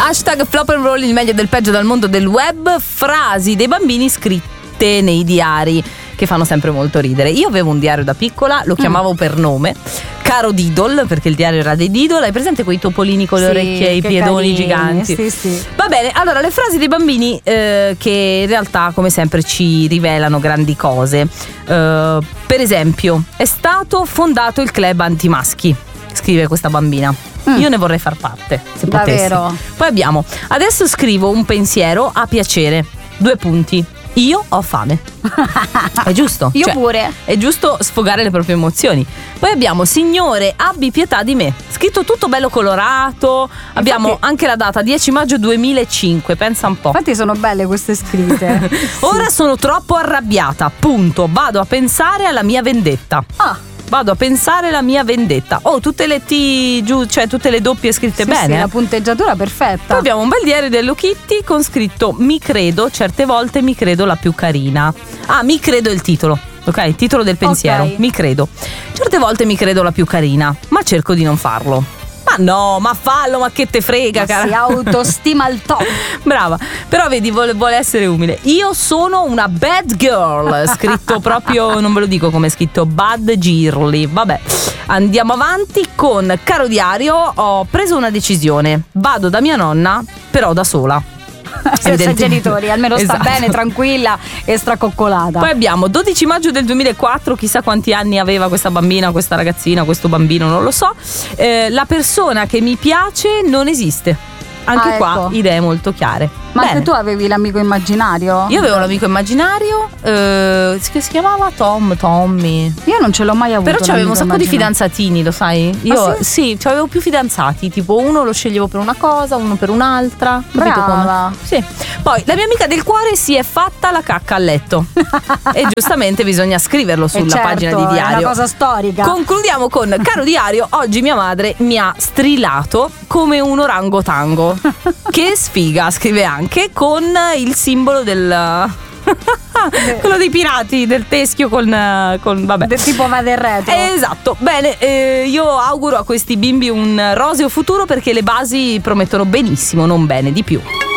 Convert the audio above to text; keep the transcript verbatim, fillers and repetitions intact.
Hashtag flop and roll, il meglio del peggio dal mondo del web. Frasi dei bambini scritte nei diari che fanno sempre molto ridere. Io avevo un diario da piccola, lo chiamavo mm. per nome Caro Didol, perché il diario era dei Didol. Hai presente quei topolini con le sì, orecchie e i piedoni carini, giganti? Sì, sì. Va bene, allora le frasi dei bambini eh, che in realtà come sempre ci rivelano grandi cose. Uh, per esempio, è stato fondato il club antimaschi, scrive questa bambina. Mm. Io ne vorrei far parte, se potessi. Davvero? Poi abbiamo: adesso scrivo un pensiero a piacere. Due punti. Io ho fame. È giusto? Io cioè, pure. È giusto sfogare le proprie emozioni. Poi abbiamo: signore, abbi pietà di me. Scritto tutto bello colorato. Infatti, abbiamo anche la data dieci maggio duemilacinque. Pensa un po'. Infatti sono belle queste scritte. Ora sì. Sono troppo arrabbiata. Punto. Vado a pensare alla mia vendetta. Ah. Vado a pensare alla mia vendetta. Oh, tutte le T giù, cioè tutte le doppie scritte sì, bene. Sì, la punteggiatura perfetta. Poi abbiamo un bel diario dello Kitty con scritto: mi credo, certe volte mi credo la più carina. Ah, mi credo è il titolo. Ok, titolo del pensiero. Okay. Mi credo. Certe volte mi credo la più carina, ma cerco di non farlo. Ma no, ma fallo, ma che te frega, ma cara. si autostima al top. Brava. Però vedi, vuole, vuole essere umile. Io sono una bad girl. Scritto proprio, non ve lo dico come è scritto, bad girly. Vabbè, andiamo avanti con: caro diario, ho preso una decisione. Vado da mia nonna, però da sola. Senza genitori, almeno esatto. Sta bene, tranquilla e stracoccolata. Poi abbiamo dodici maggio del duemilaquattro, chissà quanti anni aveva questa bambina, questa ragazzina, questo bambino, non lo so. Eh, la persona che mi piace non esiste. Anche ah, qua ecco. idee molto chiare. Ma Bene. anche tu avevi l'amico immaginario? Io avevo l'amico immaginario eh, che si chiamava Tom, Tommy. Io non ce l'ho mai avuto. Però c'avevo un sacco di fidanzatini, lo sai? Io ah, sì? sì, c'avevo più fidanzati. Tipo uno lo sceglievo per una cosa, uno per un'altra. Brava. Sì. Poi la mia amica del cuore si è fatta la cacca a letto. E giustamente bisogna scriverlo sulla certo, pagina di diario. È una cosa storica. Concludiamo con: caro diario, oggi mia madre mi ha strillato come un orangotango. Che sfiga, scrive anche con il simbolo del quello dei pirati, del teschio con, con vabbè, del tipo va del retro. Esatto. Bene, eh, io auguro a questi bimbi un roseo futuro, perché le basi promettono benissimo, non bene di più.